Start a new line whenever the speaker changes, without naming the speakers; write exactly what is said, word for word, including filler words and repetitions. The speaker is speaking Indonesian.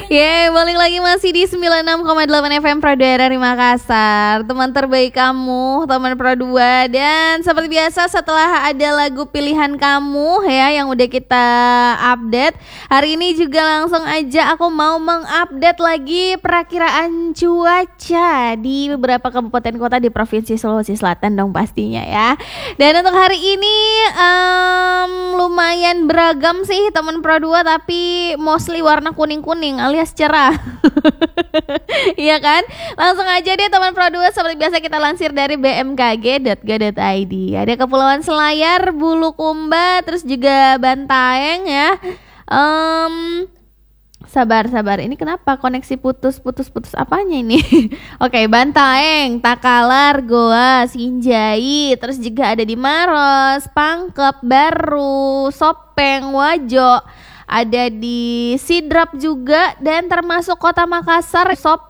Yeay, balik lagi masih di sembilan puluh enam koma delapan F M Pro dua R R I Makassar. Teman terbaik kamu, teman Pro dua. Dan seperti biasa setelah ada lagu pilihan kamu ya yang udah kita update, hari ini juga langsung aja aku mau mengupdate lagi perakiraan cuaca di beberapa kabupaten kota di Provinsi Sulawesi Selatan dong pastinya ya. Dan untuk hari ini um, lumayan beragam sih teman Pro dua, tapi mostly warna kuning-kuning alias cerah. Iya kan? Langsung aja deh teman Pro dua, seperti biasa kita lansir dari b m k g dot go dot i d. Ada Kepulauan Selayar, Bulukumba, terus juga Bantaeng ya. Um, sabar sabar, ini kenapa koneksi putus putus putus apanya ini? Oke, Bantaeng, Takalar, Goa, Sinjai, terus juga ada di Maros, Pangkep, Baru, Sopeng, Wajo, ada di Sidrap juga, dan termasuk Kota Makassar, Sop